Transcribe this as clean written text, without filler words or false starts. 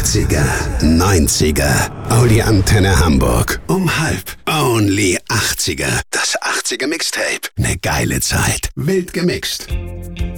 80er, 90er, Audi Antenne Hamburg. Um 1:30. Only 80er. Das 80er Mixtape. Ne geile Zeit. Wild gemixt.